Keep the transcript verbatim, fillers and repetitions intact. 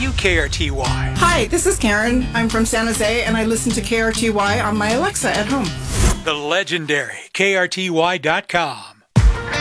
W K R T Y. Hi, this is Karen. I'm from San Jose, and I listen to K R T Y on my Alexa at home. The legendary K R T Y dot com.